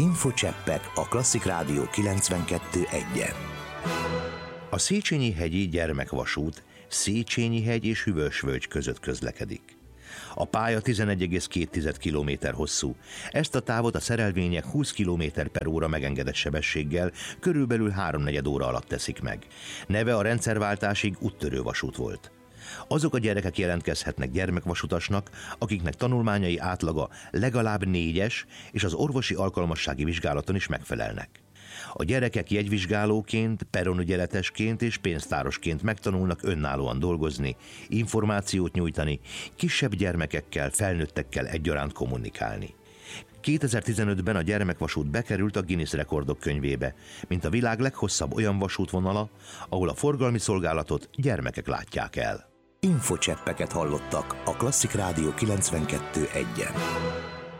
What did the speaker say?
Infocseppek a Klasszik Rádió 92.1-en. A Széchenyi-hegyi gyermekvasút Széchenyi-hegy és Hűvösvölgy között közlekedik. A pálya 11,2 km hosszú. Ezt a távot a szerelvények 20 km/h megengedett sebességgel körülbelül 3/4 óra alatt teszik meg. Neve a rendszerváltásig úttörő vasút volt. Azok a gyerekek jelentkezhetnek gyermekvasutasnak, akiknek tanulmányai átlaga legalább 4-es, és az orvosi alkalmassági vizsgálaton is megfelelnek. A gyerekek jegyvizsgálóként, peronügyeletesként és pénztárosként megtanulnak önállóan dolgozni, információt nyújtani, kisebb gyermekekkel, felnőttekkel egyaránt kommunikálni. 2015-ben a gyermekvasút bekerült a Guinness Rekordok könyvébe, mint a világ leghosszabb olyan vasútvonala, ahol a forgalmi szolgálatot gyermekek látják el. Infocseppeket hallottak a Klasszik Rádió 92.1-en.